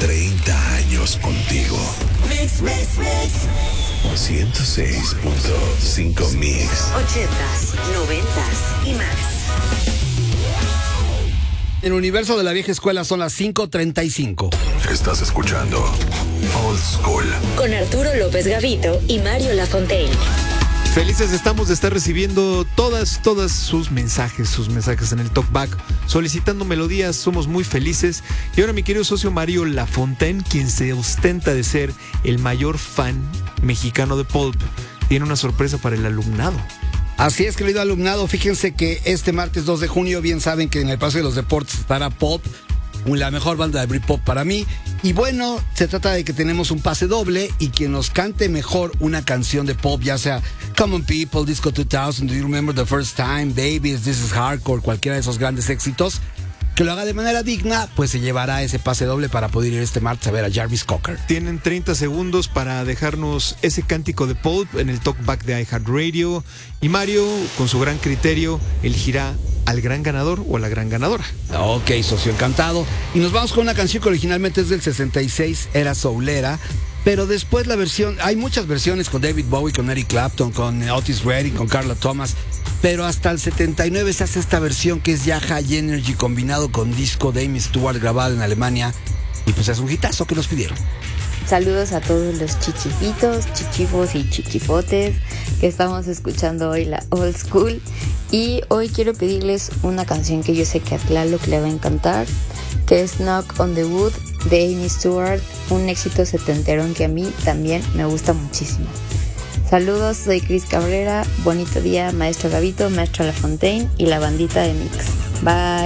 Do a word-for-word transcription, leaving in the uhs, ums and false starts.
treinta años contigo. Mix, mix, mix. ciento seis punto cinco Mix. Ochentas, noventas y más. En el universo de la vieja escuela son las cinco treinta y cinco. Estás escuchando Old School Con Arturo López Gavito y Mario Lafontaine. Felices estamos de estar recibiendo todas, todas sus mensajes, sus mensajes en el Talkback, solicitando melodías, somos muy felices. Y ahora mi querido socio Mario Lafontaine, quien se ostenta de ser el mayor fan mexicano de Pulp, tiene una sorpresa para el alumnado. Así es, querido alumnado, fíjense que este martes dos de junio, bien saben que en el Palacio de los Deportes estará Pulp, la mejor banda de Britpop para mí. Y bueno, se trata de que tenemos un pase doble y quien nos cante mejor una canción de pop, ya sea Come on People, Disco dos mil, Do You Remember the First Time, Babies, This is Hardcore, cualquiera de esos grandes éxitos, que lo haga de manera digna, pues se llevará ese pase doble para poder ir este martes a ver a Jarvis Cocker. Tienen treinta segundos para dejarnos ese cántico de Pulp en el Talkback de iHeartRadio. Y Mario, con su gran criterio, elegirá al gran ganador o a la gran ganadora. Ok, socio, encantado. Y nos vamos con una canción que originalmente es del sesenta y seis, era soulera, pero después la versión, hay muchas versiones con David Bowie, con Eric Clapton, con Otis Redding, con Carla Thomas, pero hasta el setenta y nueve se hace esta versión que es ya High Energy combinado con disco de Amy Stewart grabado en Alemania, y pues es un hitazo que nos pidieron. Saludos a todos los chichifitos, chichifos y chichifotes que estamos escuchando hoy la Old School. Y hoy quiero pedirles una canción que yo sé que a Tlaloc le va a encantar, que es Knock on the Wood de Amy Stewart, un éxito setenterón que a mí también me gusta muchísimo. Saludos, soy Cris Cabrera, bonito día, maestro Gavito, maestro Lafontaine y la bandita de Mix. Bye.